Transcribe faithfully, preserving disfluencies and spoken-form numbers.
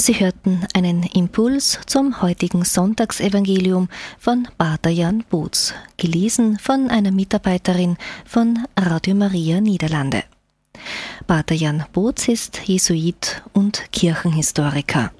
Sie hörten einen Impuls zum heutigen Sonntagsevangelium von Pater Jan Boots, gelesen von einer Mitarbeiterin von Radio Maria Niederlande. Pater Jan Boots ist Jesuit und Kirchenhistoriker.